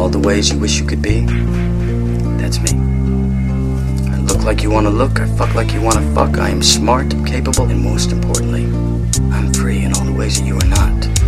all the ways you wish you could be. That's me. I look like you want to look, I fuck like you want to fuck, I am smart, capable, and most importantly, I'm free in all the ways that you are not.